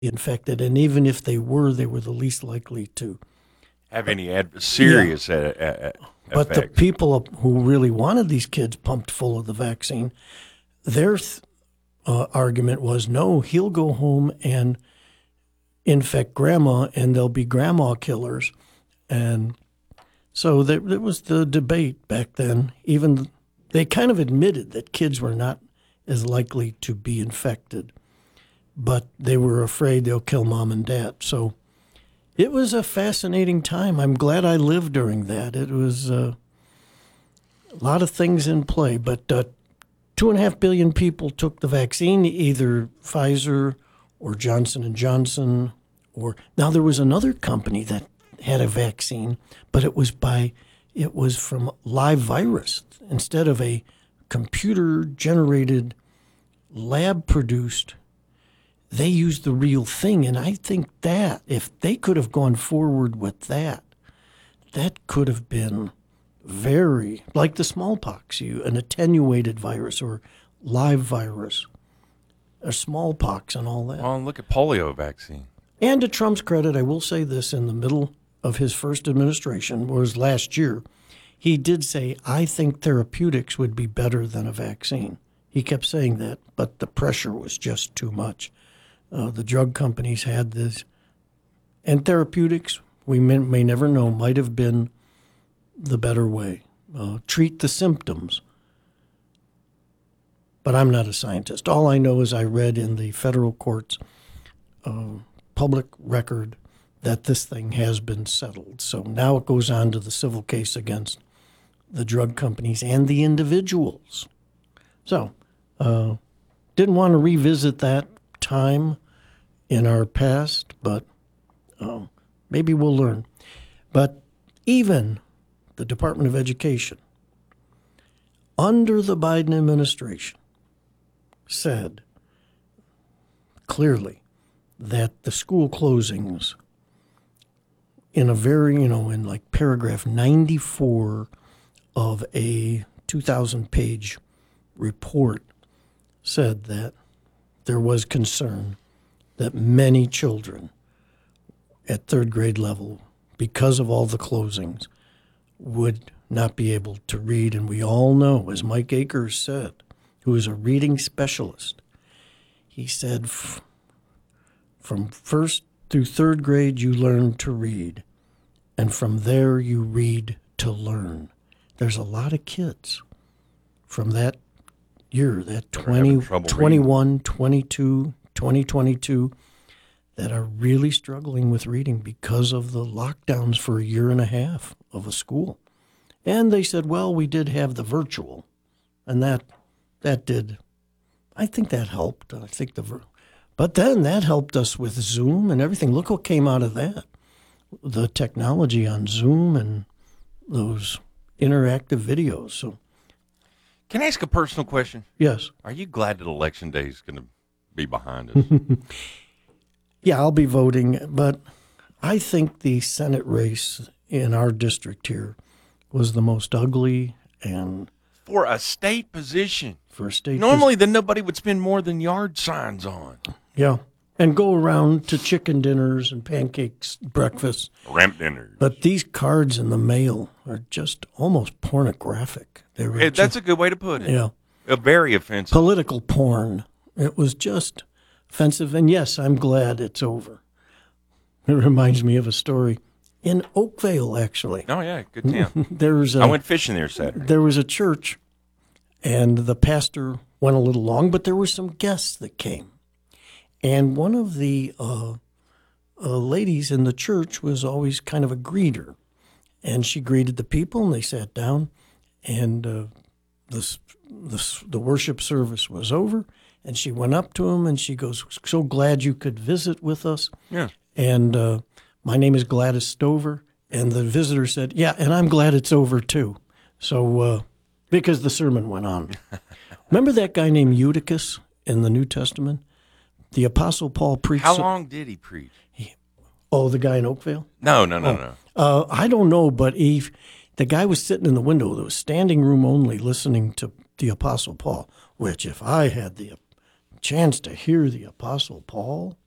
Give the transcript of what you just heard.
infected, and even if they were the least likely to have any serious But the effects. people who really wanted these kids pumped full of the vaccine, their argument was, no, he'll go home and infect grandma, and there'll be grandma killers. And so there was the debate back then. Even they kind of admitted that kids were not as likely to be infected, but they were afraid they'll kill mom and dad. So it was a fascinating time. I'm glad I lived during that. It was a lot of things in play, but 2.5 billion people took the vaccine, either Pfizer or Johnson & Johnson. Now there was another company that had a vaccine, but it was from live virus instead of a computer-generated, lab-produced. They used the real thing, and I think that if they could have gone forward with that could have been very, like the smallpox, an attenuated virus or live virus, or smallpox and all that. Well, look at polio vaccine. And to Trump's credit, I will say this, in the middle of his first administration, was last year, he did say, I think therapeutics would be better than a vaccine. He kept saying that, but the pressure was just too much. The drug companies had this, and therapeutics, we may never know, might have been the better way. Treat the symptoms. But I'm not a scientist. All I know is I read in the federal courts public record that this thing has been settled. So now it goes on to the civil case against the drug companies and the individuals. So didn't want to revisit that time in our past, but maybe we'll learn. But even the Department of Education, under the Biden administration, said clearly that the school closings, in a very, in like paragraph 94 of a 2,000-page report, said that there was concern that many children at third grade level, because of all the closings, would not be able to read. And we all know, as Mike Akers said, who is a reading specialist, he said from first through third grade you learn to read, and from there you read to learn. There's a lot of kids from that year, that 21, 22, 2022, that are really struggling with reading because of the lockdowns for a year and a half of a school. And they said, well, we did have the virtual, and that did, I think that helped. But then that helped us with Zoom and everything. Look what came out of that. The technology on Zoom and those interactive videos. So, can I ask a personal question? Yes. Are you glad that Election Day is going to be behind us? Yeah, I'll be voting, but I think the Senate race in our district here was the most ugly, and for a state position. Normally, Normally, then nobody would spend more than yard signs on. Yeah, and go around to chicken dinners and pancakes, breakfast. Ramp dinners. But these cards in the mail are just almost pornographic. That's a good way to put it. Yeah. Very offensive. Political porn. It was just offensive. And yes, I'm glad it's over. It reminds me of a story in Oakville, actually. Oh, yeah, good town. I went fishing there Saturday. There was a church, and the pastor went a little long, but there were some guests that came. And one of the ladies in the church was always kind of a greeter. And she greeted the people, and they sat down, and the worship service was over, and she went up to him, and she goes, so glad you could visit with us. Yeah. And my name is Gladys Stover. And the visitor said, yeah, and I'm glad it's over, too. So, because the sermon went on. Remember that guy named Eutychus in the New Testament? The Apostle Paul preached. How long did he preach? The guy in Oakville? No. I don't know, but the guy was sitting in the window. There was standing room only listening to the Apostle Paul, which if I had the chance to hear the Apostle Paul,